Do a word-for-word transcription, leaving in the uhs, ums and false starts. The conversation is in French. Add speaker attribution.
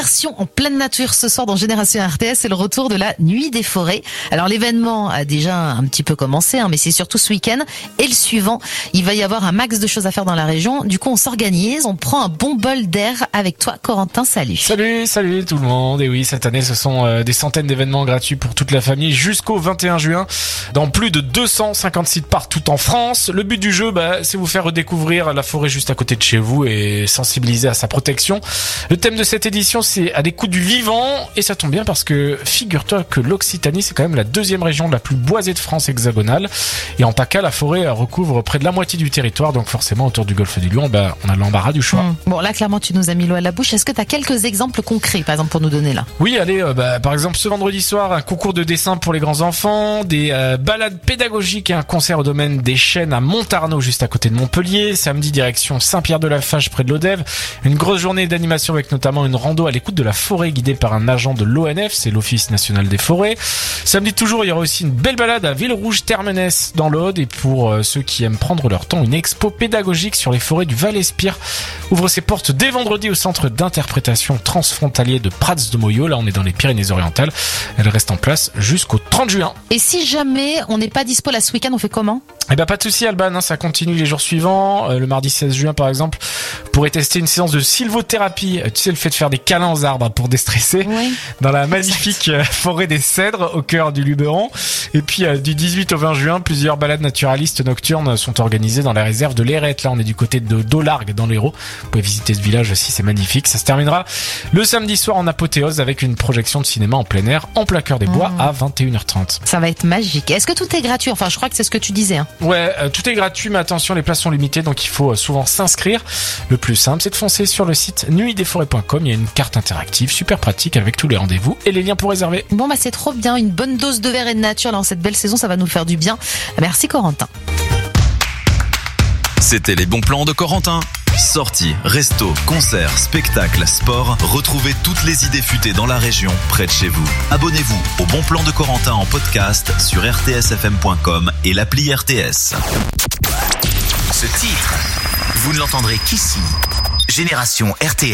Speaker 1: Immersion en pleine nature ce soir dans Génération R T S, c'est le retour de la Nuit des Forêts. Alors l'événement a déjà un petit peu commencé, hein, mais c'est surtout ce week-end et le suivant. Il va y avoir un max de choses à faire dans la région. Du coup, on s'organise, on prend un bon bol d'air avec toi, Corentin. Salut.
Speaker 2: Salut, salut tout le monde. Et oui, cette année, ce sont euh, des centaines d'événements gratuits pour toute la famille jusqu'au vingt et un juin dans plus de deux cent cinquante sites partout en France. Le but du jeu, bah, c'est vous faire redécouvrir la forêt juste à côté de chez vous et sensibiliser à sa protection. Le thème de cette édition, c'est à l'écoute du vivant, et ça tombe bien parce que figure-toi que l'Occitanie, c'est quand même la deuxième région la plus boisée de France hexagonale, et en PACA, la forêt recouvre près de la moitié du territoire, donc forcément autour du golfe du Lion, bah, on a l'embarras du choix. Mmh.
Speaker 1: Bon, là clairement tu nous as mis l'eau à la bouche. Est-ce que tu as quelques exemples concrets, par exemple, pour nous donner là?
Speaker 2: Oui, allez, euh, bah, par exemple ce vendredi soir, un concours de dessin pour les grands enfants, des euh, balades pédagogiques et un concert au domaine des Chênes à Montarnot, juste à côté de Montpellier. Samedi, direction Saint-Pierre-de-la-Fage près de l'Odève. Une grosse journée d'animation avec notamment une rando à l'écoute de la forêt guidée par un agent de l'O N F, c'est l'Office National des Forêts. Samedi toujours, il y aura aussi une belle balade à Villerouge-Termenès dans l'Aude, et pour euh, ceux qui aiment prendre leur temps, une expo pédagogique sur les forêts du Val-Espire ouvre ses portes dès vendredi au centre d'interprétation transfrontalier de Prats de Moyo. Là, on est dans les Pyrénées-Orientales. Elle reste en place jusqu'au trente juin.
Speaker 1: Et si jamais on n'est pas dispo là ce week-end, on fait comment?
Speaker 2: Eh ben pas de souci, Alban, hein, ça continue les jours suivants. Euh, le mardi seize juin, par exemple, vous pourrez tester une séance de sylvothérapie. Euh, tu sais, le fait de faire des câlins aux arbres pour déstresser,
Speaker 1: oui,
Speaker 2: dans la magnifique euh, forêt des Cèdres au cœur du Luberon. Et puis euh, du dix-huit au vingt juin, plusieurs balades naturalistes nocturnes sont organisées dans la réserve de l'Érette. Là, on est du côté de Dolargue dans l'Hérault. Vous pouvez visiter ce village aussi, c'est magnifique. Ça se terminera le samedi soir en apothéose avec une projection de cinéma en plein air en plein cœur des bois mmh. à vingt et une heures trente.
Speaker 1: Ça va être magique. Est-ce que tout est gratuit? Enfin, je crois que c'est ce que tu disais. Hein.
Speaker 2: Ouais, euh, tout est gratuit, mais attention, les places sont limitées, donc il faut euh, souvent s'inscrire. Le plus simple, c'est de foncer sur le site nuit des forêts point com. Il y a une carte interactive super pratique avec tous les rendez-vous et les liens pour réserver.
Speaker 1: Bon, bah c'est trop bien. Une bonne dose de verre et de nature dans cette belle saison, ça va nous faire du bien. Merci Corentin.
Speaker 3: C'était les bons plans de Corentin. Sorties, restos, concerts, spectacles, sport. Retrouvez toutes les idées futées dans la région, près de chez vous. Abonnez-vous au Bon Plan de Corentin en podcast sur r t s f m point com et l'appli R T S.
Speaker 4: Ce titre, vous ne l'entendrez qu'ici. Génération R T S.